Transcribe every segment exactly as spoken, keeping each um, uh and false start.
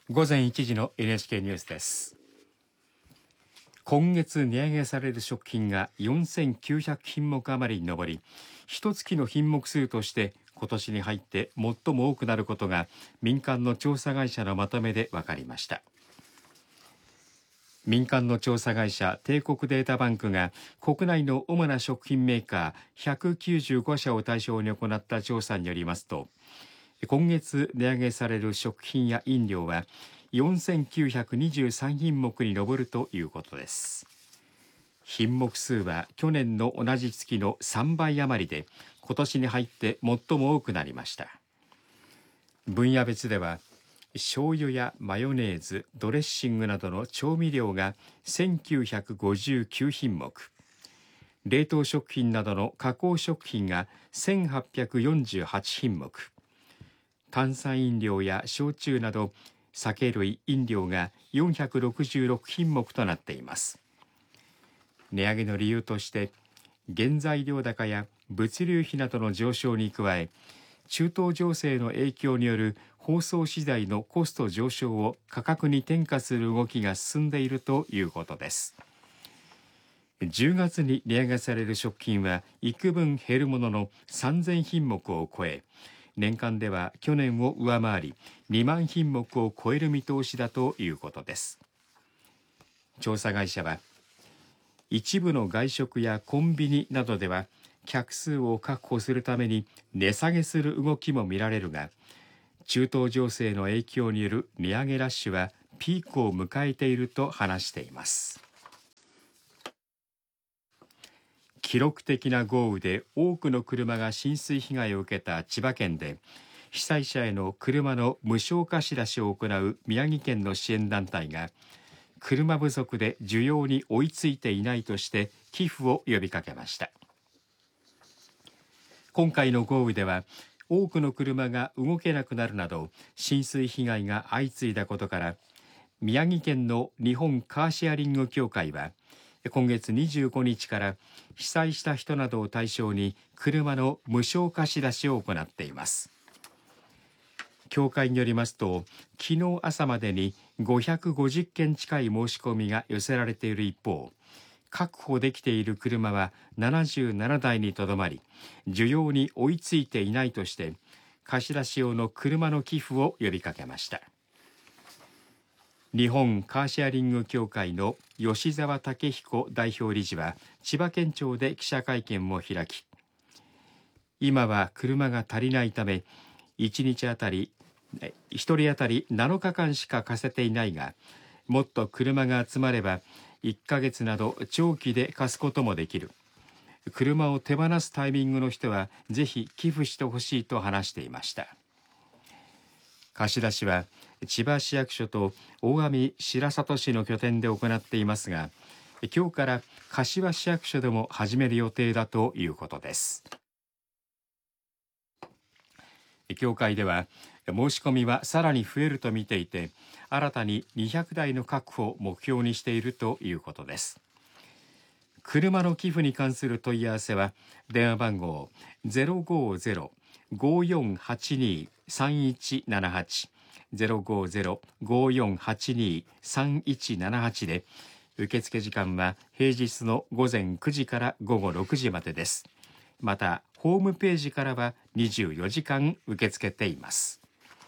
午前いちじの エヌエイチケー ニュースです。今月値上げされる食品がよんせんきゅうひゃくひんもく余りに上り、一月の品目数として今年に入って最も多くなることが民間の調査会社のまとめで分かりました。民間の調査会社帝国データバンクが国内の主な食品メーカーひゃくきゅうじゅうごしゃを対象に行った調査によりますと、今月値上げされる食品や飲料はよんせんきゅうひゃくにじゅうさんひんもくに上るということです。品目数は去年の同じ月のさんばい余りで、今年に入って最も多くなりました。分野別では醤油やマヨネーズ、ドレッシングなどの調味料がせんきゅうひゃくごじゅうきゅうひんもく、冷凍食品などの加工食品がせんはっぴゃくよんじゅうはちひんもく、炭酸飲料や焼酎など酒類・飲料がよんひゃくろくじゅうろくひんもくとなっています。値上げの理由として、原材料高や物流費などの上昇に加え、中東情勢の影響による包装資材のコスト上昇を価格に転嫁する動きが進んでいるということです。じゅうがつに値上げされる食品は幾分減るもののさんぜんひんもくを超え、年間では去年を上回りにまんひんもくを超える見通しだということです。調査会社は、一部の外食やコンビニなどでは客数を確保するために値下げする動きも見られるが、中東情勢の影響による値上げラッシュはピークを迎えていると話しています。記録的な豪雨で多くの車が浸水被害を受けた千葉県で、被災者への車の無償貸し出しを行う宮城県の支援団体が、車不足で需要に追いついていないとして寄付を呼びかけました。今回の豪雨では多くの車が動けなくなるなど浸水被害が相次いだことから、宮城県の日本カーシェアリング協会は今月にじゅうごにちから被災した人などを対象に車の無償貸し出しを行っています。協会によりますと、昨日朝までにごひゃくごじゅっけん近い申し込みが寄せられている一方、確保できている車はななじゅうななだいにとどまり、需要に追いついていないとして貸し出し用の車の寄付を呼びかけました。日本カーシェアリング協会の吉澤武彦代表理事は千葉県庁で記者会見を開き、今は車が足りないためいちにちあたりひとり当たりなのかかんしか貸せていないが、もっと車が集まればいっかげつなど長期で貸すこともできる。車を手放すタイミングの人はぜひ寄付してほしいと話していました。貸し出しは千葉市役所と大網白里市の拠点で行っていますが、今日から柏市役所でも始める予定だということです。協会では申し込みはさらに増えると見ていて、新たににひゃくだいの確保を目標にしているということです。車の寄付に関する問い合わせは電話番号 ゼロごゼロ ごよんはちに さんいちななはち ゼロごゼロ ごよんはちに さんいちななはちで、受付時間は平日のごぜんくじからごごろくじまでです。またホームページからはにじゅうよじかん受け付けています。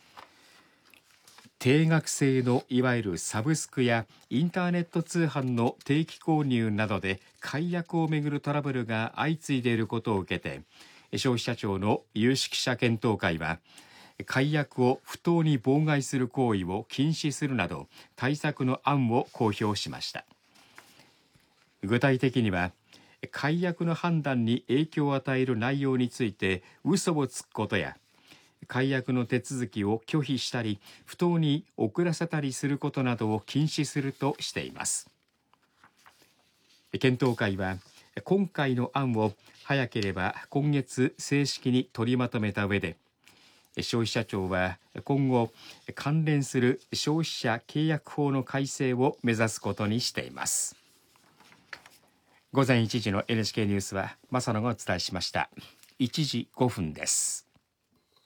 定額制のいわゆるサブスクやインターネット通販の定期購入などで解約をめぐるトラブルが相次いでいることを受けて、消費者庁の有識者検討会は解約を不当に妨害する行為を禁止するなど対策の案を公表しました。具体的には、解約の判断に影響を与える内容について嘘をつくことや、解約の手続きを拒否したり不当に遅らせたりすることなどを禁止するとしています。検討会は今回の案を早ければ今月正式に取りまとめた上で、消費者庁は今後関連する消費者契約法の改正を目指すことにしています。午前いちじの エヌエイチケー ニュースは正野がお伝えしました。いちじごふんです。